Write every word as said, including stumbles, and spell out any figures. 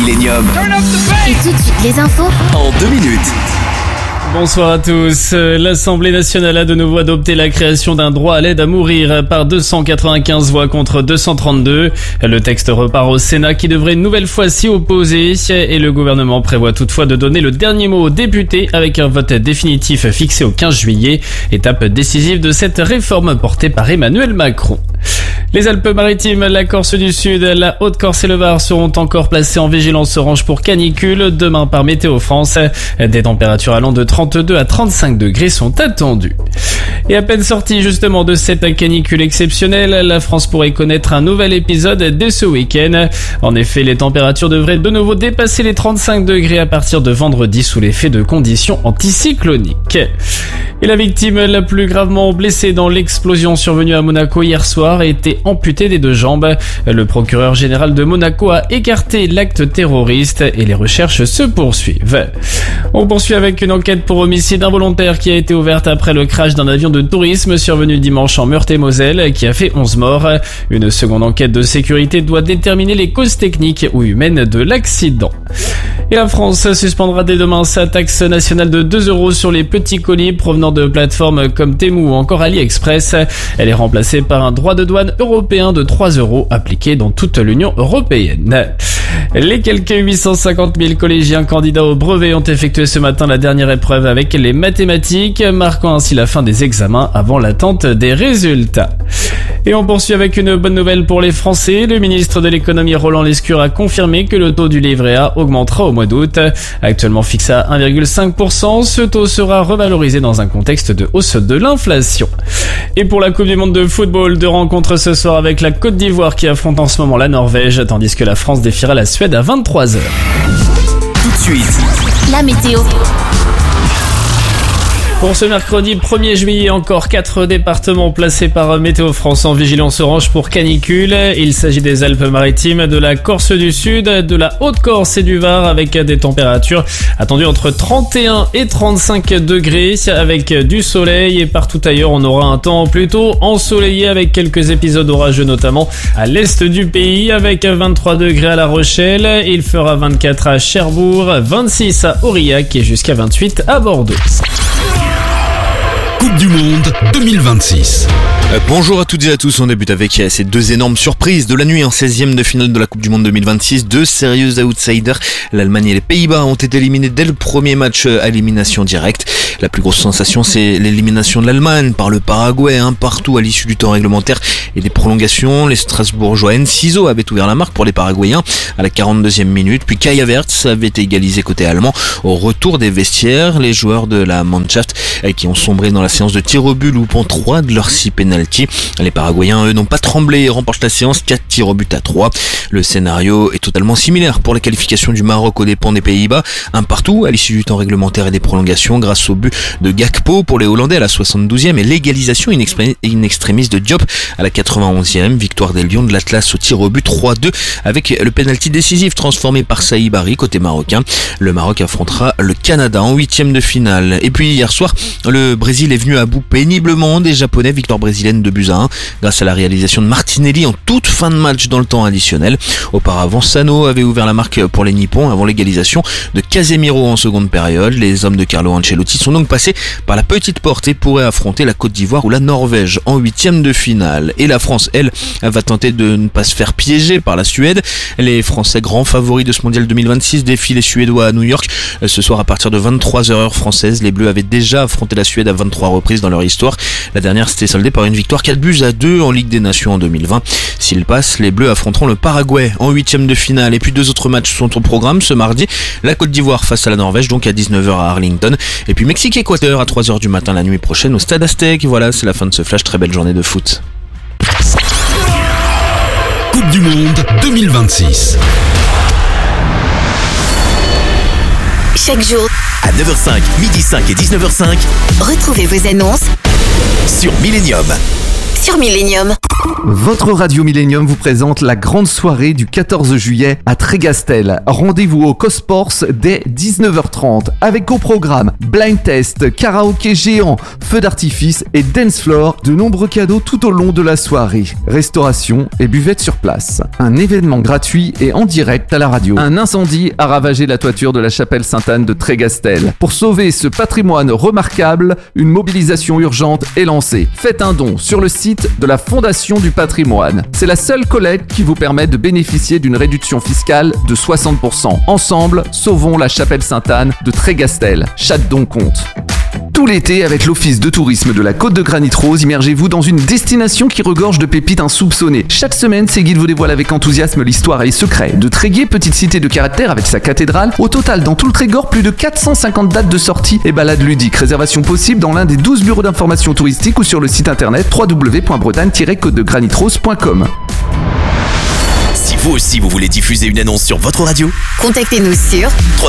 Millennium. Et tout de suite les infos En deux minutes. Bonsoir à tous. L'Assemblée nationale a de nouveau adopté la création d'un droit à l'aide à mourir par deux cent quatre-vingt-quinze voix contre deux cent trente-deux. Le texte repart au Sénat qui devrait une nouvelle fois s'y opposer et le gouvernement prévoit toutefois de donner le dernier mot aux députés avec un vote définitif fixé au quinze juillet, étape décisive de cette réforme portée par Emmanuel Macron. Les Alpes-Maritimes, la Corse du Sud, la Haute-Corse et le Var seront encore placés en vigilance orange pour canicule demain par Météo France. Des températures allant de trente-deux à trente-cinq degrés sont attendues. Et à peine sortie justement de cette canicule exceptionnelle, la France pourrait connaître un nouvel épisode dès ce week-end. En effet, les températures devraient de nouveau dépasser les trente-cinq degrés à partir de vendredi sous l'effet de conditions anticycloniques. Et la victime la plus gravement blessée dans l'explosion survenue à Monaco hier soir a été amputée des deux jambes. Le procureur général de Monaco a écarté l'acte terroriste et les recherches se poursuivent. On poursuit avec une enquête pour homicide involontaire qui a été ouverte après le crash d'un avion de tourisme survenu dimanche en Meurthe-et-Moselle qui a fait onze morts. Une seconde enquête de sécurité doit déterminer les causes techniques ou humaines de l'accident. Et la France suspendra dès demain sa taxe nationale de deux euros sur les petits colis provenant de plateformes comme Temu ou encore AliExpress. Elle est remplacée par un droit de douane européen de trois euros appliqué dans toute l'Union européenne. Les quelques huit cent cinquante mille collégiens candidats au brevet ont effectué ce matin la dernière épreuve avec les mathématiques, marquant ainsi la fin des examens avant l'attente des résultats. Et on poursuit avec une bonne nouvelle pour les Français. Le ministre de l'économie Roland Lescure a confirmé que le taux du livret A augmentera au mois d'août. Actuellement fixé à un virgule cinq pour cent, ce taux sera revalorisé dans un contexte de hausse de l'inflation. Et pour la Coupe du Monde de football, deux rencontres ce soir avec la Côte d'Ivoire qui affronte en ce moment la Norvège, tandis que la France défiera la Suède à vingt-trois heures. Tout de suite, la météo. Pour ce mercredi premier juillet, encore quatre départements placés par Météo France en vigilance orange pour canicule. Il s'agit des Alpes-Maritimes, de la Corse du Sud, de la Haute-Corse et du Var avec des températures attendues entre trente et un et trente-cinq degrés avec du soleil, et partout ailleurs on aura un temps plutôt ensoleillé avec quelques épisodes orageux notamment à l'est du pays avec vingt-trois degrés à La Rochelle. Il fera vingt-quatre à Cherbourg, vingt-six à Aurillac et jusqu'à vingt-huit à Bordeaux. Coupe du Monde deux mille vingt-six. Euh, bonjour à toutes et à tous, on débute avec euh, ces deux énormes surprises de la nuit en seizième de finale de la Coupe du Monde deux mille vingt-six. Deux sérieux outsiders, l'Allemagne et les Pays-Bas ont été éliminés dès le premier match à élimination directe. La plus grosse sensation, c'est l'élimination de l'Allemagne par le Paraguay, un partout à l'issue du temps réglementaire et des prolongations. Les Strasbourgeois Enciso avaient ouvert la marque pour les Paraguayens à la quarante-deuxième minute, puis Kai Havertz avait égalisé côté allemand au retour des vestiaires. Les joueurs de la Mannschaft euh, qui ont sombré dans la séance de tir au but, loupant trois de leurs six pénaltys. Les Paraguayens, eux, n'ont pas tremblé et remportent la séance quatre tirs au but à trois. Le scénario est totalement similaire pour la qualification du Maroc aux dépens des Pays-Bas. Un partout à l'issue du temps réglementaire et des prolongations grâce au but de Gakpo pour les Hollandais à la soixante-douzième et l'égalisation in extremis de Diop à la quatre-vingt-onzième. Victoire des Lions de l'Atlas au tir au but trois deux avec le pénalty décisif transformé par Saïd Barry côté marocain. Le Maroc affrontera le Canada en huitième de finale. Et puis hier soir, le Brésil est venu à bout péniblement des Japonais, victoire brésilienne de buts à un grâce à la réalisation de Martinelli en toute fin de match dans le temps additionnel. Auparavant, Sano avait ouvert la marque pour les Nippons avant l'égalisation de Casemiro en seconde période. Les hommes de Carlo Ancelotti sont donc passés par la petite porte et pourraient affronter la Côte d'Ivoire ou la Norvège en huitième de finale. Et la France, elle, va tenter de ne pas se faire piéger par la Suède. Les Français, grands favoris de ce mondial deux mille vingt-six, défient les Suédois à New York. Ce soir à partir de vingt-trois heures heure française, les Bleus avaient déjà affronté la Suède à vingt-trois reprises dans leur histoire. La dernière s'était soldée par une victoire quatre buts à deux en Ligue des Nations en deux mille vingt. S'ils passent, les Bleus affronteront le Paraguay en huitième de finale. Et puis deux autres matchs sont au programme ce mardi. La Côte d'Ivoire face à la Norvège, donc à dix-neuf heures à Arlington. Et puis Mexique-Équateur à trois heures du matin la nuit prochaine au Stade Aztec. Voilà, c'est la fin de ce flash. Très belle journée de foot. Coupe du Monde deux mille vingt-six. Chaque jour, à neuf heures cinq, midi cinq et dix-neuf heures cinq, retrouvez vos annonces sur Millennium. sur Millennium. Votre radio Millennium vous présente la grande soirée du quatorze juillet à Trégastel. Rendez-vous au Cosports dès dix-neuf heures trente avec au programme blind test, karaoké géant, feu d'artifice et dance floor. De nombreux cadeaux tout au long de la soirée. Restauration et buvette sur place. Un événement gratuit et en direct à la radio. Un incendie a ravagé la toiture de la chapelle Sainte-Anne de Trégastel. Pour sauver ce patrimoine remarquable, une mobilisation urgente est lancée. Faites un don sur le site de la Fondation du patrimoine. C'est la seule collecte qui vous permet de bénéficier d'une réduction fiscale de soixante pour cent. Ensemble, sauvons la chapelle Sainte-Anne de Trégastel. Chaque don compte. Tout l'été, avec l'Office de tourisme de la Côte de Granit Rose, immergez-vous dans une destination qui regorge de pépites insoupçonnées. Chaque semaine, ces guides vous dévoilent avec enthousiasme l'histoire et les secrets. De Tréguier, petite cité de caractère avec sa cathédrale, au total, dans tout le Trégor, plus de quatre cent cinquante dates de sortie et balades ludiques. Réservation possible dans l'un des douze bureaux d'information touristique ou sur le site internet w w w point bretagne tiret côte de granit rose point com. Si vous aussi vous voulez diffuser une annonce sur votre radio, Contactez-nous sur